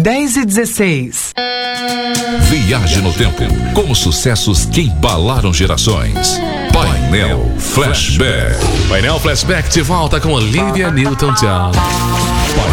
10h16. Viaje no tempo com os sucessos que embalaram gerações. Painel Flashback. Painel Flashback de volta com Olivia Newton-John.